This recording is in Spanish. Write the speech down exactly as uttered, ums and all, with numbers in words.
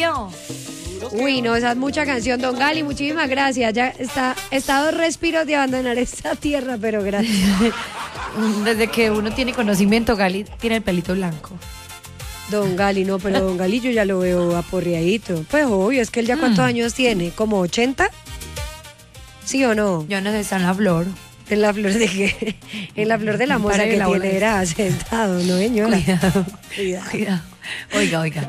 Uy, no, esa es mucha canción, Don Gali, muchísimas gracias. Ya está, está a dos respiros de abandonar esta tierra, pero gracias. Desde que uno tiene conocimiento, Gali tiene el pelito blanco. Don Gali, no, pero Don Gali yo ya lo veo aporreadito. Pues obvio, es que él ya cuántos mm. años tiene, ¿como ochenta? ¿Sí o no? Yo no sé, está en la flor. En la flor de qué? En la flor de la moza que tiene, era sentado, ¿no, señora? Cuidado, cuidado. Cuidado. Oiga, oiga.